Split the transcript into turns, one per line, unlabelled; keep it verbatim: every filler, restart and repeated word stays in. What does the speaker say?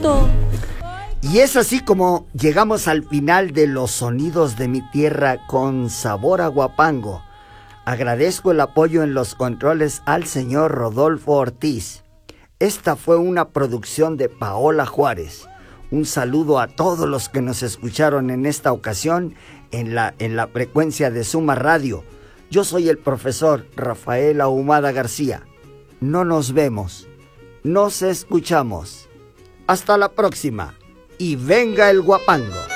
gusto.
Y es así como llegamos al final de Los Sonidos de mi Tierra con sabor a Huapango. Agradezco el apoyo en los controles al señor Rodolfo Ortiz. Esta fue una producción de Paola Juárez. Un saludo a todos los que nos escucharon en esta ocasión en la, en la frecuencia de Suma Radio. Yo soy el profesor Rafael Ahumada García. No nos vemos, nos escuchamos. Hasta la próxima y venga el Huapango.